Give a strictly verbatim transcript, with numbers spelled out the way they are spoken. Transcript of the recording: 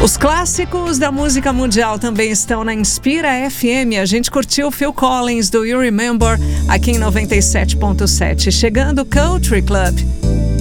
Os clássicos da música mundial também estão na Inspira F M. A gente curtiu Phil Collins do You Remember aqui em noventa e sete ponto sete. Chegando Country Club.